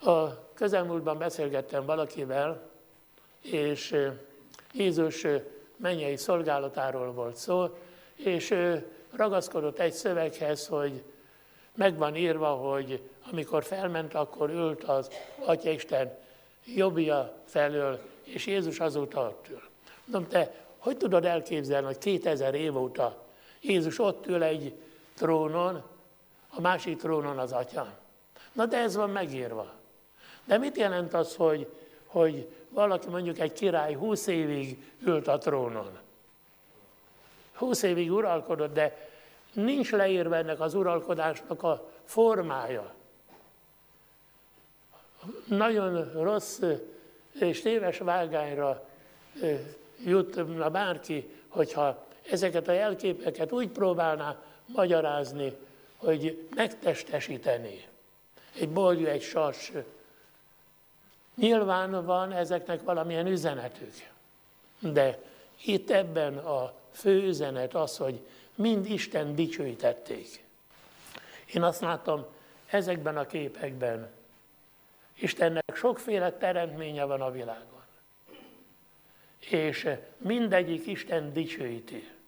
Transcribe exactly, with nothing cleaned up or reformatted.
A közelmúltban beszélgettem valakivel, és Jézus mennyei szolgálatáról volt szó, és ő ragaszkodott egy szöveghez, hogy meg van írva, hogy amikor felment, akkor ült az Atyaisten jobbja felől, és Jézus azóta ott ül. Mondom, te hogy tudod elképzelni, hogy kétezer év óta Jézus ott ül egy trónon, a másik trónon az Atya? Na de ez van megírva. De mit jelent az, hogy, hogy valaki, mondjuk egy király húsz évig ült a trónon? húsz évig uralkodott, de nincs leírva ennek az uralkodásnak a formája. Nagyon rossz és téves vágányra jutna bárki, hogyha ezeket a jelképeket úgy próbálná magyarázni, hogy megtestesíteni. Egy bolyú, egy sas. Nyilván van ezeknek valamilyen üzenetük. De itt ebben a fő üzenet az, hogy mind Isten dicsőítették. Én azt látom ezekben a képekben, Istennek sokféle teremtménye van a világon. És mindegyik Isten dicsőíti.